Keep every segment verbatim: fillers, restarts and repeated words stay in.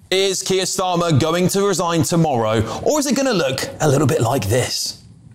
Is Keir Starmer going to resign tomorrow, or is it going to look a little bit like this?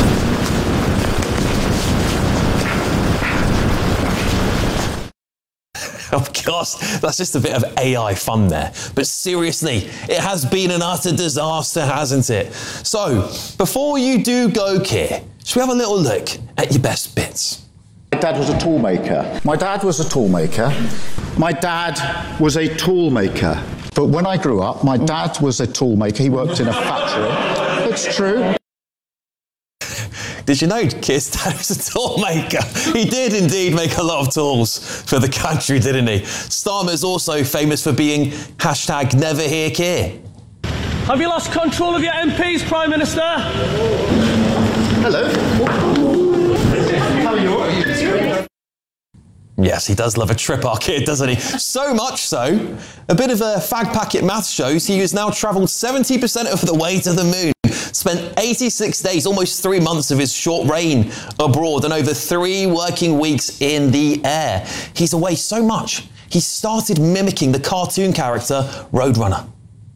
Of course, that's just a bit of A I fun there. But seriously, it has been an utter disaster, hasn't it? So, before you do go, Keir, should we have a little look at your best bits? My dad was a tool maker. My dad was a tool maker. My dad was a tool maker. But when I grew up, my dad was a tool maker. He worked in a factory. It's true. Did you know Keir's dad was a tool maker? He did indeed make a lot of tools for the country, didn't he? Starmer's also famous for being hashtag never hear Keir. Have you lost control of your M Ps, Prime Minister? Hello. How are you? Yes, he does love a trip, our kid, doesn't he? So much so, a bit of a fag packet math shows he has now travelled seventy percent of the way to the moon, spent eighty-six days, almost three months of his short reign abroad, and over three working weeks in the air. He's away so much, he started mimicking the cartoon character Roadrunner.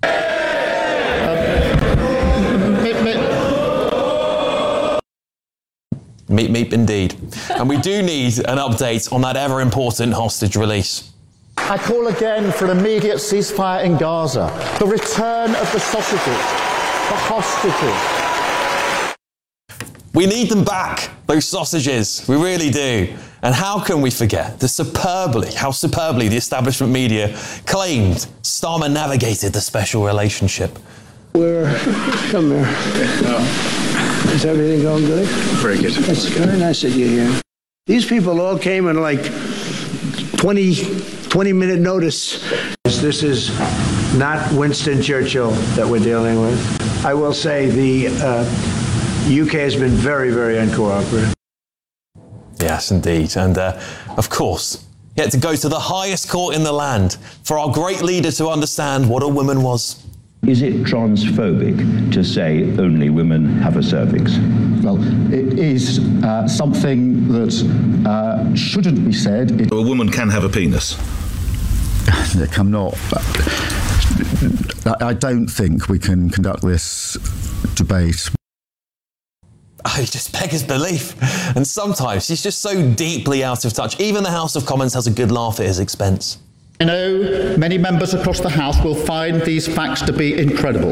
Meep, meep, indeed. And we do need an update on that ever-important hostage release. I call again for an immediate ceasefire in Gaza. The return of the sausages. The hostages. We need them back, those sausages. We really do. And how can we forget the superbly, how superbly the establishment media claimed Starmer navigated the special relationship. We're... Come here. Is everything going good? Very good. It's very nice that you're here. These people all came in like twenty, twenty minute notice. This is not Winston Churchill that we're dealing with. I will say the uh, U K has been very, very uncooperative. Yes, indeed. And uh, of course, he had to go to the highest court in the land for our great leader to understand what a woman was. Is it transphobic to say only women have a cervix? Well, it is uh, something that uh, shouldn't be said. It A woman can have a penis. Look, I'm not... I don't think we can conduct this debate. I just beggars belief. And sometimes he's just so deeply out of touch. Even the House of Commons has a good laugh at his expense. I know many members across the House will find these facts to be incredible.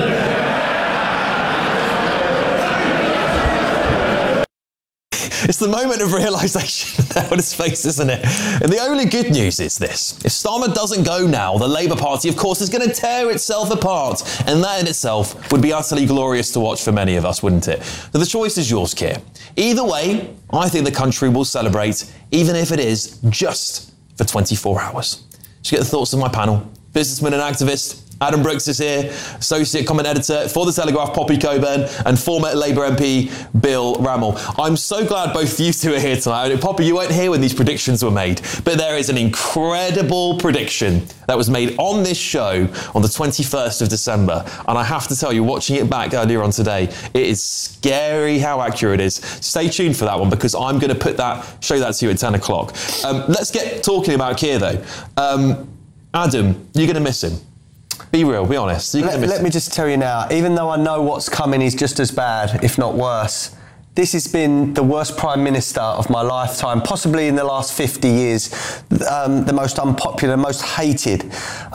It's the moment of realisation there on his face, isn't it? And the only good news is this. If Starmer doesn't go now, the Labour Party, of course, is going to tear itself apart. And that in itself would be utterly glorious to watch for many of us, wouldn't it? So the choice is yours, Keir. Either way, I think the country will celebrate, even if it is just for twenty-four hours. To get the thoughts of my panel, businessman and activist Adam Brooks is here, associate comment editor for The Telegraph, Poppy Coburn, and former Labour M P Bill Rammell. I'm so glad both of you two are here tonight. Poppy, you weren't here when these predictions were made, but there is an incredible prediction that was made on this show on the twenty-first of December, and I have to tell you, watching it back earlier on today, it is scary how accurate it is. Stay tuned for that one, because I'm going to put that, show that to you at ten o'clock. Um, let's get talking about Keir, though. Um, Adam, you're going to miss him. Be real, be honest. Let, let me just tell you now, even though I know what's coming is just as bad, if not worse, this has been the worst Prime Minister of my lifetime, possibly in the last fifty years, um, the most unpopular, most hated.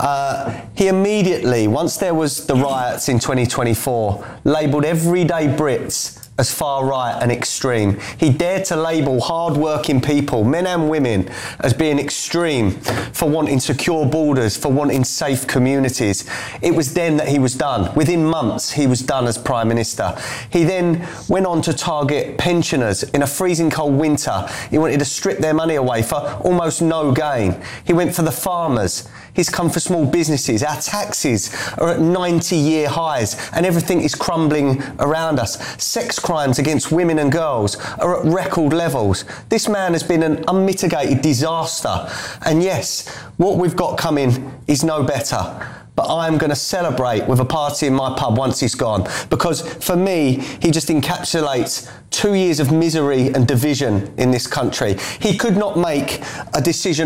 Uh, he immediately, once there was the riots in twenty twenty-four, labelled everyday Brits as far right and extreme. He dared to label hard-working people, men and women, as being extreme for wanting secure borders, for wanting safe communities. It was then that he was done. Within months, he was done as Prime Minister. He then went on to target pensioners in a freezing cold winter. He wanted to strip their money away for almost no gain. He went for the farmers. He's come for small businesses. Our taxes are at ninety-year highs and everything is crumbling around us. Sex crimes against women and girls are at record levels. This man has been an unmitigated disaster. And yes, what we've got coming is no better. But I'm going to celebrate with a party in my pub once he's gone. Because for me, he just encapsulates two years of misery and division in this country. He could not make a decision